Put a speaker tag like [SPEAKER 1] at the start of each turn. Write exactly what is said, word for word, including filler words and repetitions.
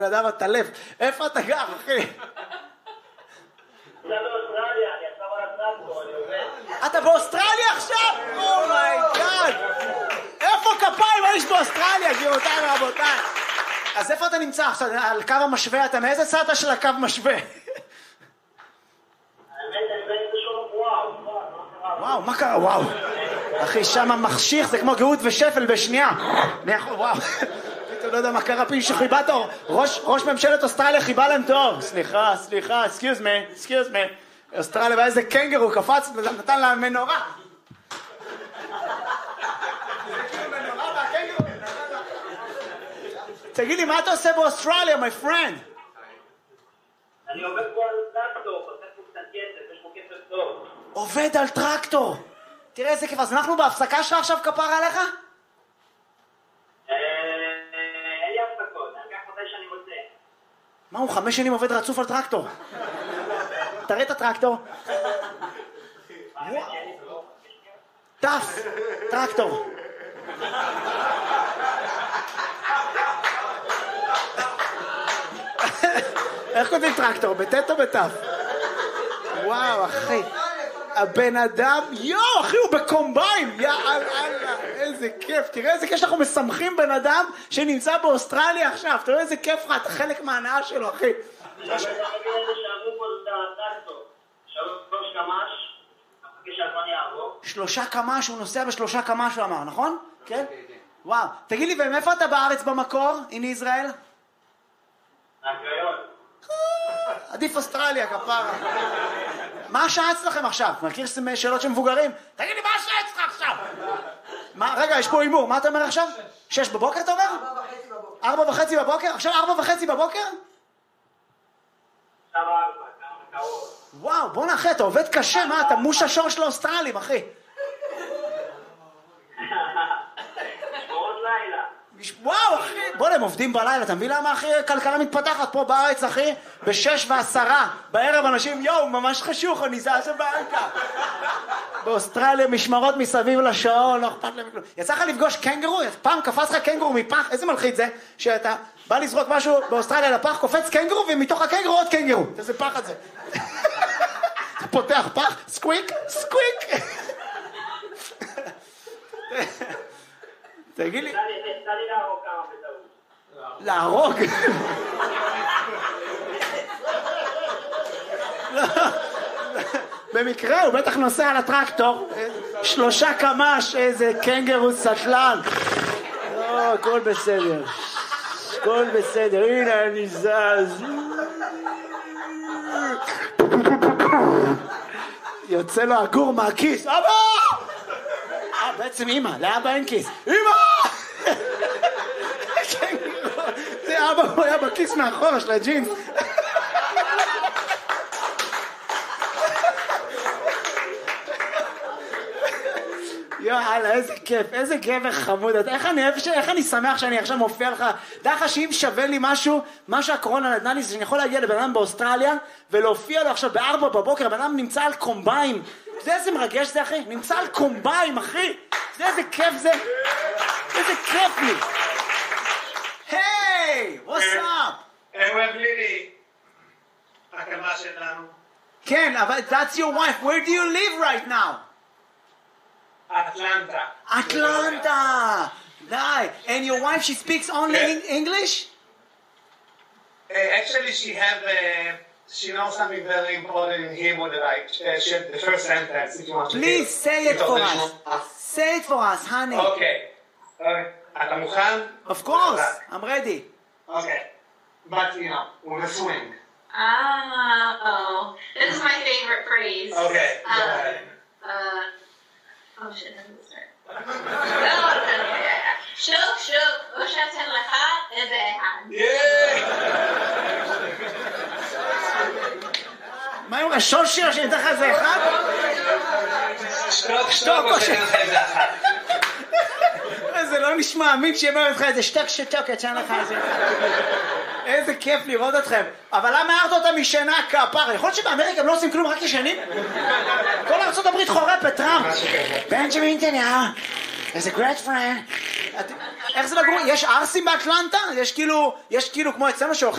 [SPEAKER 1] אדם הטלף, איפה אתה גר, אחי?
[SPEAKER 2] אתה באוסטרליה, אני עכשיו על הטרקטור, אני עובד.
[SPEAKER 1] אתה באוסטרליה עכשיו? אומייגאד! איפה כפיים האיש באוסטרליה, גבירותיי ורבותיי? אז איפה אתה נמצא עכשיו? על קו המשווה? אתה מאיזה צד של הקו משווה?
[SPEAKER 2] האמת, אני באיזה שום וואו.
[SPEAKER 1] וואו, מה קרה? וואו. אחי, שם מחשיך, זה כמו גאות ושפל בשנייה. וואו. אתה לא יודע מה קרה, פי שחיבה תור. ראש ממשלת אוסטרליה חיבה להם תור. סליחה, סליחה, excuse me, excuse me. אוסטרליה, ואיזה קנגרו קפץ, נתן לה מנורה. תגיד לי, מה אתה עושה באוסטרליה, my friend?
[SPEAKER 2] אני עובד פה על טרקטור, עושה פה קצת כסף, יש פה כסף טוב.
[SPEAKER 1] עובד על טרקטור. תראה איזה כיף, אז אנחנו בהפסקה שלך עכשיו כפרה עליך?
[SPEAKER 2] אין לי הפסקות, אני אקח מתי שאני רוצה.
[SPEAKER 1] מה, הוא חמש שנים עובד רצוף על טרקטור? תראה את הטרקטור. טף, טרקטור. איך כותבים טרקטור? בטט או בטף? וואו, אחי. הבן אדם, יואו, אחי, הוא בקומביין. יאללה, איזה כיף. תראה איזה כיף שאנחנו משמחים בן אדם שנמצא באוסטרליה עכשיו. תראה איזה כיף לך, אתה חלק מההנאה שלו, אחי.
[SPEAKER 2] אני עובד איזה שעברו פה את הטרקטור. שלוש קמ"ש, אחרי שהזמן יעבור.
[SPEAKER 1] שלושה קמ"ש, הוא נוסע בשלושה קמ"ש, הוא אמר, נכון? כן? וואו. תגיד לי, ומאיפה אתה בארץ במקור, in ישראל?
[SPEAKER 2] מהקריון.
[SPEAKER 1] עדיף אוסטרליה, כפרה. מה השעה אצלכם עכשיו? מכיר שאלות של מבוגרים? תגיד לי, מה השעה אצלך עכשיו? מה, רגע, יש פה אימור, מה אתה אומר עכשיו? שש בבוקר אתה אומר?
[SPEAKER 3] ארבע וחצי בבוקר.
[SPEAKER 1] ארבע וחצי בבוקר? עכשיו ארבע וחצי בבוקר?
[SPEAKER 2] עכשיו ארבע, כמה קרוב.
[SPEAKER 1] וואו, בוא נאחי, אתה עובד קשה, מה? אתה מוש השור של האוסטרלים, אחי.
[SPEAKER 2] שמורות לילה.
[SPEAKER 1] וואו, אחי, בוא נהם עובדים בלילה, אתה מבין למה, אחי, כלכלה מתפתחת פה בארץ, אחי? בשש ועשרה, בערב אנשים, יואו, ממש חשוך, אני זז הביתה. באוסטרליה משמרות מסביב לשעון, לא אכפת להם כלום. יצא לך לפגוש קנגרו? פעם קפץ לך קנגרו מפח, איזה מלחיץ זה? שאתה בא לזרוק משהו באוסטרליה לפח, קופץ קנגרו, ומתוך הקנגרו עוד קנגרו. איזה פח את זה? אתה פותח פח, סקוויק, סקוויק. תגיד לי...
[SPEAKER 2] יצא לי להרוג כמה בטעות.
[SPEAKER 1] להרוג? במקרה הוא בטח נוסע על הטרקטור, שלושה קמ"ש, איזה קנגרו סטלן. לא, הכל בסדר, הכל בסדר, הנה אני זז. יוצא לו הגור מהכיס, אבא! אה, בעצם אמא, לאבא אין כיס. אמא! זה אבא, הוא היה בכיס מאחורה של הג'ינס. יאללה, איזה כיף, איזה גבר חמוד. איך אני, איך אני שמח שאני עכשיו מופיע לך. דע לך שאם שווה לי משהו, מה שהקורונה נתנה לי, זה שאני יכול להגיע לבן אדם באוסטרליה, ולהופיע לו עכשיו בארבע בבוקר, הבן אדם נמצא על קומביים. זה איזה מרגש זה, אחי? נמצא על קומביים, אחי. זה איזה כיף זה. איזה כיף לי. היי, what's up?
[SPEAKER 4] הם אוהב לילי. הקמה שלנו.
[SPEAKER 1] כן, אבל that's your wife. Where do you live right now?
[SPEAKER 4] Atlanta.
[SPEAKER 1] Atlanta. Nice. And your wife, she speaks only
[SPEAKER 4] Yeah.
[SPEAKER 1] in English?
[SPEAKER 4] Uh, actually, she have uh, she knows something very important in Hebrew that I uh, she had the first sentence. If you want to
[SPEAKER 1] Please
[SPEAKER 4] hear.
[SPEAKER 1] say it for
[SPEAKER 4] מתוך
[SPEAKER 1] us.
[SPEAKER 4] לשמוע.
[SPEAKER 1] Say it for us, honey.
[SPEAKER 4] אוקיי. אוקיי. אתה מוכן?
[SPEAKER 1] Of course. I'm ready.
[SPEAKER 4] אוקיי. But you know, with a swing.
[SPEAKER 5] Oh, this is my favorite phrase.
[SPEAKER 4] Okay. Go
[SPEAKER 5] Um,
[SPEAKER 4] ahead.
[SPEAKER 5] uh, oh shit, how does it start? No, שוק, שוק, או שאתן לך איזה אחד.
[SPEAKER 1] מה עם השושיר שניתן לך איזה אחד?
[SPEAKER 4] שטוק, שטוק, או שאני לך איזה אחד.
[SPEAKER 1] זה לא נשמע אמין שיאמר לך איזה שטק שטוקת שאין לך איזה אחד. איזה כיף לראות אתכם. אבל למה הערת אותה משנה כפרה? יכול להיות שבאמריקה הם לא עושים כלום, רק ישנים? כל ארצות הברית חורפת, טראמפ. בנג'מין נתניהו. It's a great friend. איך זה לגור? יש ערסים באטלנטה? יש כאילו, יש כאילו כמו אצלנו שהולכים